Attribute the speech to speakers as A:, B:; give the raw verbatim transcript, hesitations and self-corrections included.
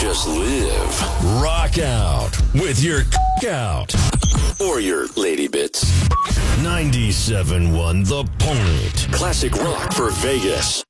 A: just live. Rock out with your out or your lady bits. ninety-seven point one The Point. Classic rock for Vegas.